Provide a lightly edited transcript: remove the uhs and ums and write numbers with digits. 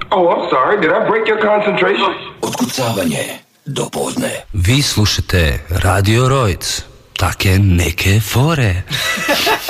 Oh, I'm sorry. Did I break your concentration? Otkucavanje do podne. Vi slušate Radio Rojc. Take neke fore.